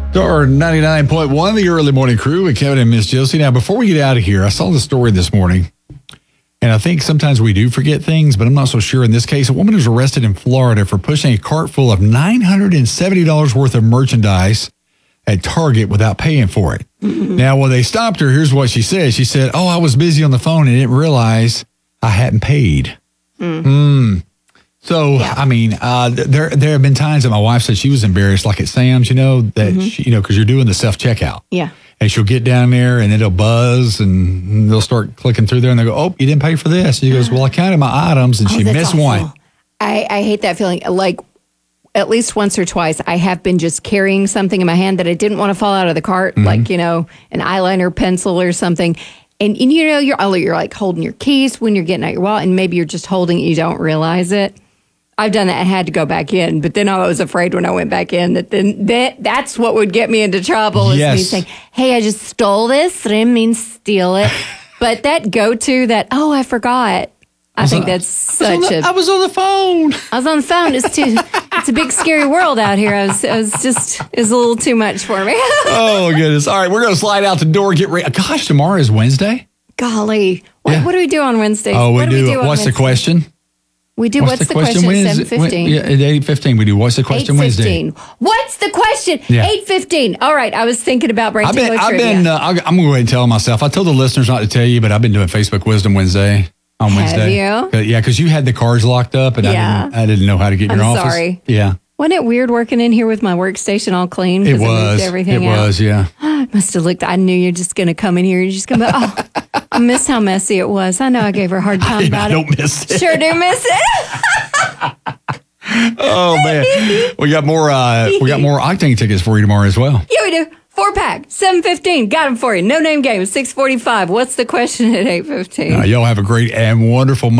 Star 99.1, the early morning crew with Kevin and Miss Josie. Now, before we get out of here, I saw the story this morning, and I think sometimes we do forget things, but I'm not so sure in this case. A woman was arrested in Florida for pushing a cart full of $970 worth of merchandise at Target without paying for it. Mm-hmm. Now, when they stopped her, here's what she said. She said, I was busy on the phone and didn't realize I hadn't paid. So, yeah. I mean, there have been times that my wife said she was embarrassed, like at Sam's, that, she, because you're doing the self-checkout. Yeah. And she'll get down there and it'll buzz and they'll start clicking through there and they go, you didn't pay for this. And she goes, well, I counted my items and she missed awful. One. I hate that feeling. Like, at least once or twice, I have been just carrying something in my hand that I didn't want to fall out of the cart, like, an eyeliner, pencil or something. And you're like holding your keys when you're getting out your wallet and maybe you're just holding it, you don't realize it. I've done that. I had to go back in, but then I was afraid when I went back in that's what would get me into trouble. Is me saying, hey, I just stole this. I didn't mean steal it. But that go-to I forgot. I think that's such I was on the phone. I was on the phone. It's a big, scary world out here. It was a little too much for me. Oh, goodness. All right, we're going to slide out the door. Get ready. Gosh, tomorrow is Wednesday. Golly. What do we do on Wednesdays? Oh, we do. What's the question? We do What's the question? 7:15. Yeah, at 8:15 we do What's the Question Wednesday. What's the question? Yeah. 8:15. All right. I was thinking about breaking trivia. I'm going to go ahead and tell myself. I told the listeners not to tell you, but I've been doing Facebook Wisdom Wednesday on Wednesday. Have you? Yeah, because you had the cards locked up and I didn't know how to get in your office. Sorry. Yeah. Wasn't it weird working in here with my workstation all clean? It was. Everything it out? Was, yeah. It must have looked, I knew you're just going to come in here. You're just going to I miss how messy it was. I know I gave her a hard time about it. I don't miss it. Sure do miss it. Oh, man. We got more Octane tickets for you tomorrow as well. Yeah, we do. 4-pack, 7:15. Got them for you. No name game, 6:45. What's the question at 8:15? Y'all have a great and wonderful